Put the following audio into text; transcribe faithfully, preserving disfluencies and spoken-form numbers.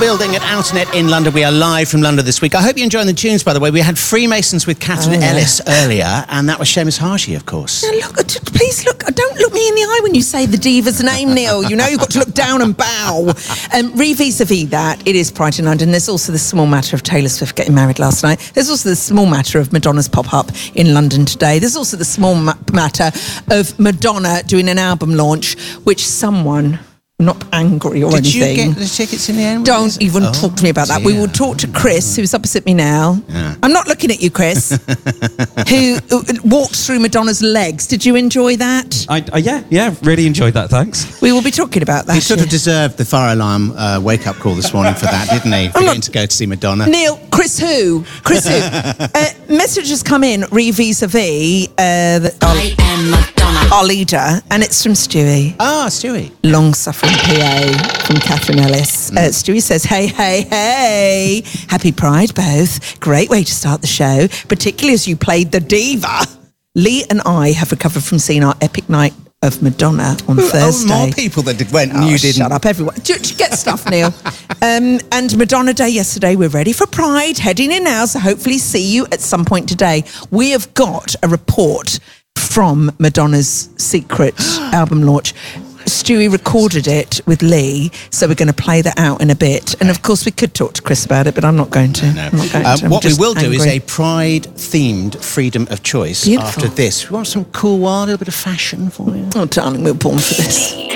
building at Outernet in London. We are live from London this week. I hope you're enjoying the tunes, by the way. We had Freemasons with Catherine oh, yeah. Ellis earlier, and that was Seamus Harshy, of course. Now look, please look, don't look me in the eye when you say the diva's name, Neil. You know you've got to look down and bow. Um, re vis-a-vis that, it is Pride in London. There's also the small matter of Taylor Swift getting married last night. There's also the small matter of Madonna's pop-up in London today. There's also the small ma- matter of Madonna doing an album launch, which someone... not angry or Did anything. Did you get the tickets in the end? Don't even oh, talk to me about that. Dear. We will talk to Chris, who's opposite me now. Yeah. I'm not looking at you, Chris. who uh, walked through Madonna's legs. Did you enjoy that? I, uh, yeah, yeah, really enjoyed that, thanks. We will be talking about that. He sort of deserved the fire alarm uh, wake-up call this morning for that, didn't he? For I'm getting not... to go to see Madonna. Neil, Chris who? Chris who? uh, message has come in, re vis-a-vis uh, the, our, I am Madonna. our leader, and it's from Stewie. Ah, Stewie. Long-suffering P A from Catherine Ellis. Mm. Uh, Stewie says, hey, hey, hey, happy Pride both. Great way to start the show, particularly as you played the diva. Lee and I have recovered from seeing our epic night of Madonna on Ooh, Thursday. Oh, more people that did, went and oh, you didn't. Shut up, everyone. Do, do get stuff, Neil. Um, and Madonna Day yesterday. We're ready for Pride, heading in now, so hopefully see you at some point today. We have got a report from Madonna's secret album launch. Stewie recorded it with Lee, so we're going to play that out in a bit. And of course, we could talk to Chris about it, but I'm not going to. No. I'm not going Um, to. I'm what we just will do angry. is a Pride-themed freedom of choice Beautiful. after this. We want some cool, wild, a little bit of fashion for you. Oh, darling, we're born for this.